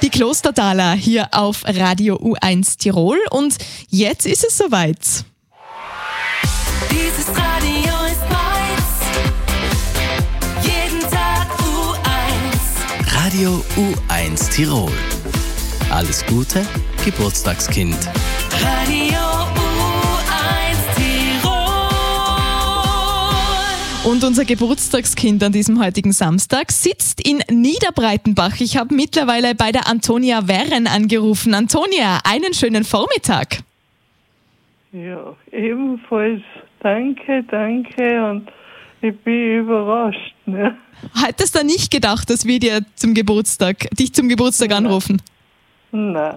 Die Klostertaler hier auf Radio U1 Tirol und jetzt ist es soweit. Dieses Radio ist meins, jeden Tag U1. Radio U1 Tirol. Alles Gute, Geburtstagskind. Radio U1 Tirol. Und unser Geburtstagskind an diesem heutigen Samstag sitzt in Niederbreitenbach. Ich habe mittlerweile bei der Antonia Werren angerufen. Antonia, einen schönen Vormittag. Ja, ebenfalls. Danke und ich bin überrascht. Ne? Hättest du nicht gedacht, dass wir dich zum Geburtstag anrufen? Nein.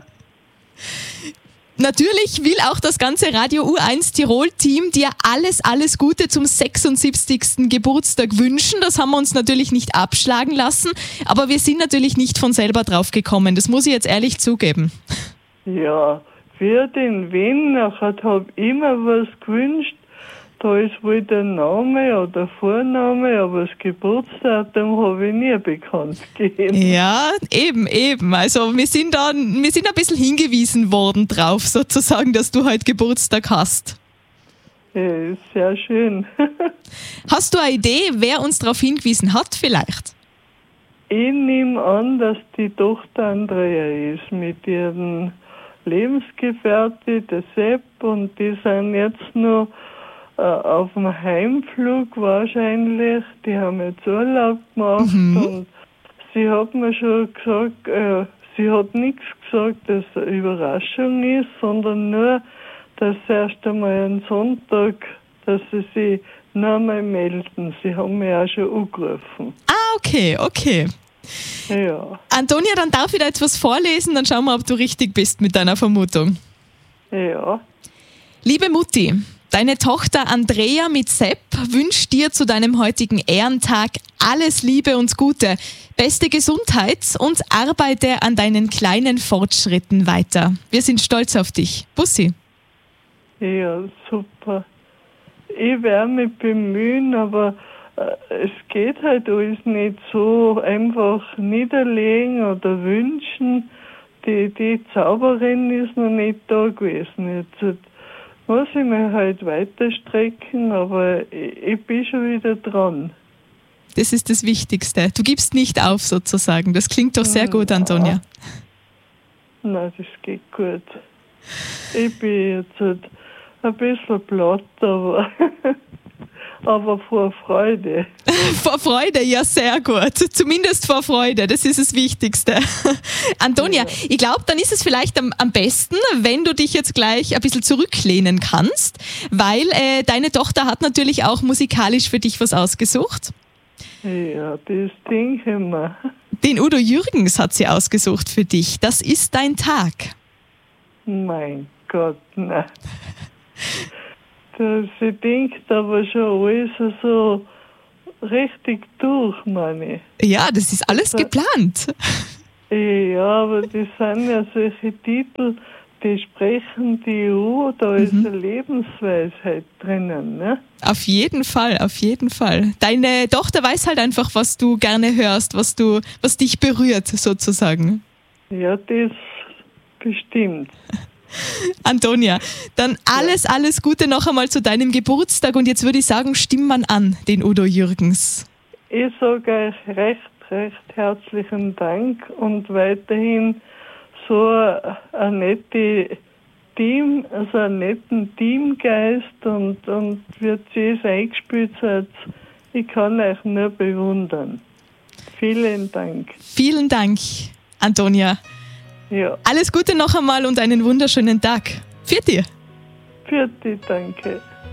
Natürlich will auch das ganze Radio U1 Tirol-Team dir alles Gute zum 76. Geburtstag wünschen. Das haben wir uns natürlich nicht abschlagen lassen, aber wir sind natürlich nicht von selber drauf gekommen. Das muss ich jetzt ehrlich zugeben. Ja, für den Wien habe ich immer was gewünscht. Da ist wohl der Name oder Vorname, aber das Geburtsdatum habe ich nie bekannt gegeben. Ja, eben. Also wir sind ein bisschen hingewiesen worden drauf, sozusagen, dass du heute Geburtstag hast. Ja, ist sehr schön. Hast du eine Idee, wer uns darauf hingewiesen hat vielleicht? Ich nehme an, dass die Tochter Andrea ist mit ihrem Lebensgefährte, der Sepp, und die sind jetzt noch auf dem Heimflug wahrscheinlich. Die haben jetzt Urlaub gemacht und sie hat mir schon gesagt, sie hat nichts gesagt, dass es eine Überraschung ist, sondern nur, dass erst einmal am Sonntag, dass sie sich noch einmal melden. Sie haben mich auch schon angerufen. Ah, okay. Ja. Antonia, dann darf ich da jetzt was vorlesen, dann schauen wir, ob du richtig bist mit deiner Vermutung. Ja. Liebe Mutti, deine Tochter Andrea mit Sepp wünscht dir zu deinem heutigen Ehrentag alles Liebe und Gute, beste Gesundheit und arbeite an deinen kleinen Fortschritten weiter. Wir sind stolz auf dich. Bussi. Ja, super. Ich werde mich bemühen, aber es geht halt alles nicht so einfach niederlegen oder wünschen. Die Zauberin ist noch nicht da gewesen. Jetzt muss ich mich halt weiter strecken, aber ich bin schon wieder dran. Das ist das Wichtigste. Du gibst nicht auf sozusagen. Das klingt doch sehr gut, Antonia. Nein, das geht gut. Ich bin jetzt halt ein bisschen platt, aber vor Freude. Vor Freude, ja, sehr gut. Zumindest vor Freude, das ist das Wichtigste. Antonia, ich glaube, dann ist es vielleicht am besten, wenn du dich jetzt gleich ein bisschen zurücklehnen kannst, weil deine Tochter hat natürlich auch musikalisch für dich was ausgesucht. Ja, das denke ich mir. Den Udo Jürgens hat sie ausgesucht für dich. Das ist dein Tag. Mein Gott, nein. Sie denkt aber schon alles so richtig durch, meine ich. Ja, das ist alles geplant. Ja, aber das sind ja solche Titel, die sprechen die EU, da ist eine Lebensweisheit drinnen, ne? Auf jeden Fall. Deine Tochter weiß halt einfach, was du gerne hörst, was dich berührt, sozusagen. Ja, das bestimmt. Antonia, dann alles Gute noch einmal zu deinem Geburtstag und jetzt würde ich sagen, stimm man an, den Udo Jürgens. Ich sage euch recht herzlichen Dank und weiterhin so ein nettes Team, also einen netten Teamgeist und wie ihr es eingespielt seid, ich kann euch nur bewundern. Vielen Dank. Vielen Dank, Antonia. Ja. Alles Gute noch einmal und einen wunderschönen Tag. Für dir. Für dich, danke.